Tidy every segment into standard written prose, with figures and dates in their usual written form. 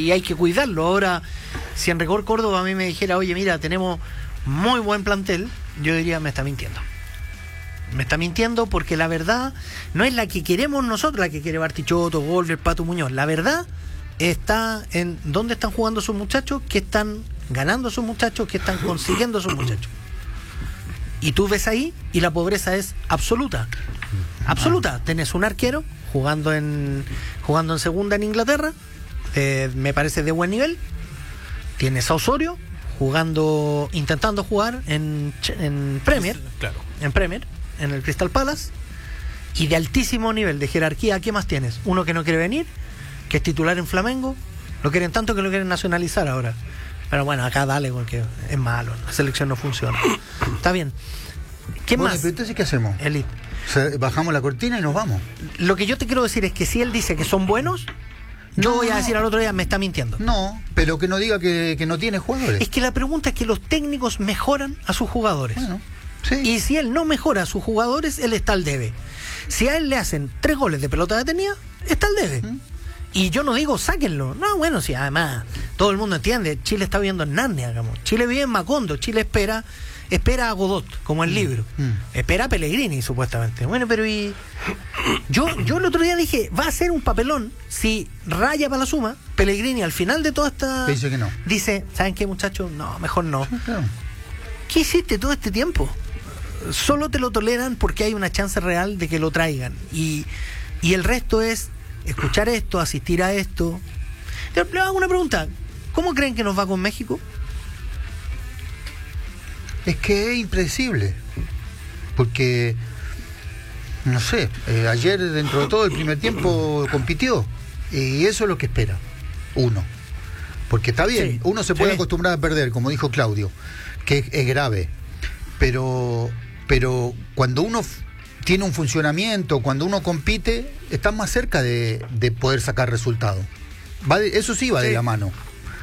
y hay que cuidarlo. Ahora, si en rigor Córdoba a mí me dijera, oye, mira, tenemos muy buen plantel, yo diría, me está mintiendo. Me está mintiendo porque la verdad no es la que queremos nosotros, la que quiere Bartichotto, Golver, Pato Muñoz. La verdad está en dónde están jugando sus muchachos, qué están ganando sus muchachos, qué están consiguiendo sus muchachos. Y tú ves ahí y la pobreza es absoluta. Absoluta. Tenés un arquero jugando en segunda en Inglaterra, me parece de buen nivel. Tienes a Osorio intentando jugar en Premier, claro. En Premier, en el Crystal Palace, y de altísimo nivel de jerarquía. ¿Qué más tienes? Uno que no quiere venir, que es titular en Flamengo, lo quieren tanto que lo quieren nacionalizar ahora. Pero bueno, acá dale, porque es malo, la selección no funciona. Está bien. ¿Qué más? Pero entonces, ¿qué hacemos? Elite. O sea, bajamos la cortina y nos vamos. Lo que yo te quiero decir es que si él dice que son buenos, yo voy a decir al otro día, me está mintiendo. No, pero que no diga que no tiene jugadores. Es que la pregunta es que los técnicos mejoran a sus jugadores. Bueno, sí. Y si él no mejora a sus jugadores, él está al debe. Si a él le hacen 3 goles de pelota detenida, está al debe. Y yo no digo sáquenlo. No, bueno, si además todo el mundo entiende, Chile está viviendo en Narnia, digamos. Chile vive en Macondo, Chile espera a Godot, como el libro. Espera a Pellegrini, supuestamente. Bueno, pero yo el otro día dije, va a ser un papelón si raya para la suma. Pellegrini al final de toda esta... Dice que no. Dice, ¿saben qué, muchachos? No, mejor no. Sí, claro. ¿Qué hiciste todo este tiempo? Solo te lo toleran porque hay una chance real de que lo traigan. Y el resto es escuchar esto, asistir a esto. Le hago una pregunta. ¿Cómo creen que nos va con México? Es que es impredecible. Porque, no sé, ayer dentro de todo el primer tiempo compitió. Y eso es lo que espera uno. Porque está bien, Sí, uno se puede sí. acostumbrar a perder, como dijo Claudio, que es grave. Pero cuando uno tiene un funcionamiento, cuando uno compite, está más cerca de poder sacar resultados. Eso sí va de la mano.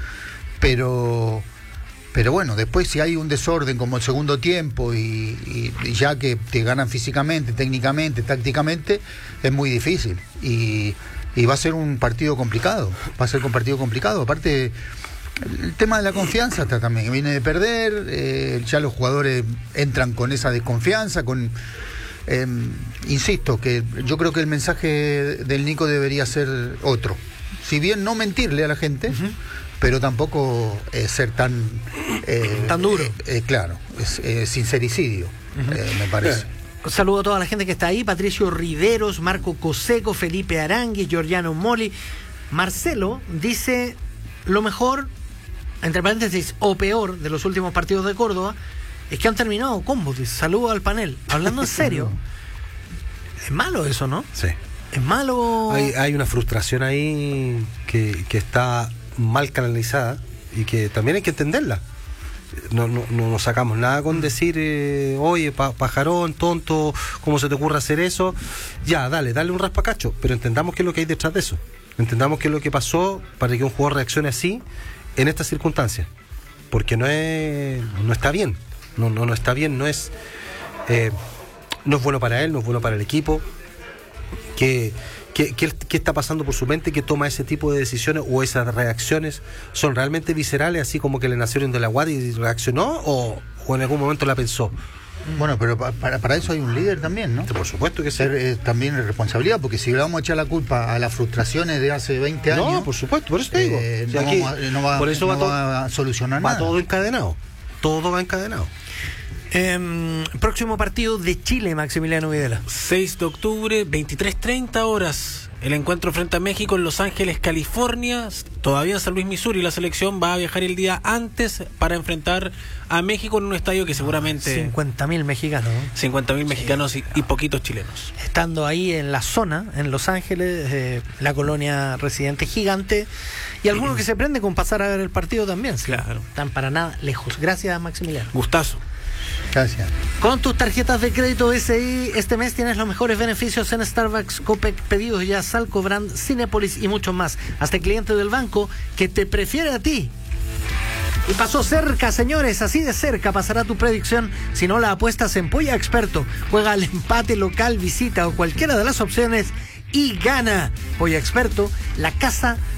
Pero bueno, después si hay un desorden como el segundo tiempo y ya que te ganan físicamente, técnicamente, tácticamente, es muy difícil. Y va a ser un partido complicado. Aparte, el tema de la confianza está también. Viene de perder, ya los jugadores entran con esa desconfianza, insisto, que yo creo que el mensaje del Nico debería ser otro. Si bien no mentirle a la gente, pero tampoco ser tan duro. Claro, es sincericidio, me parece. Saludo a toda la gente que está ahí: Patricio Riveros, Marco Coseco, Felipe Arangues, Giorgiano Moli. Marcelo dice: lo mejor, entre paréntesis, o peor de los últimos partidos de Córdoba es que han terminado combos. Dice: saludo al panel. Hablando en serio, es malo eso, ¿no? Sí. Es malo. Hay una frustración ahí que está mal canalizada y que también hay que entenderla. No sacamos nada con decir, oye, pajarón, tonto, ¿cómo se te ocurre hacer eso? Ya, dale un raspacacho, pero entendamos qué es lo que hay detrás de eso. Entendamos qué es lo que pasó para que un jugador reaccione así en estas circunstancias. Porque no está bien. No está bien, no es bueno para él, no es bueno para el equipo. ¿Qué está pasando por su mente que toma ese tipo de decisiones o esas reacciones? ¿Son realmente viscerales, así como que le nacieron de la guardia y reaccionó, o en algún momento la pensó? Bueno, pero para eso hay un líder también, ¿no? Por supuesto que sí. También es responsabilidad, porque si le vamos a echar la culpa a las frustraciones de hace 20 años... No, por supuesto, por eso te digo. No va a solucionar nada. Va todo encadenado. Todo va encadenado. Próximo partido de Chile, Maximiliano Videla. 6 de octubre, 23:30 horas. El encuentro frente a México en Los Ángeles, California. Todavía en San Luis, Missouri. La selección va a viajar el día antes para enfrentar a México en un estadio que seguramente... 50.000 mexicanos, ¿no? 50.000 mexicanos y poquitos chilenos. Estando ahí en la zona, en Los Ángeles, la colonia residente gigante, y algunos que se prenden con pasar a ver el partido también. Claro. Están para nada lejos. Gracias, Maximiliano. Gustazo. Gracias. Con tus tarjetas de crédito SI, este mes tienes los mejores beneficios en Starbucks, Copec, Pedidos Ya, Salco, Brand, Cinépolis y mucho más. Hasta el cliente del banco que te prefiere a ti. Y pasó cerca, señores, así de cerca pasará tu predicción si no la apuestas en Polla Experto. Juega al empate, local, visita o cualquiera de las opciones y gana. Polla Experto, la casa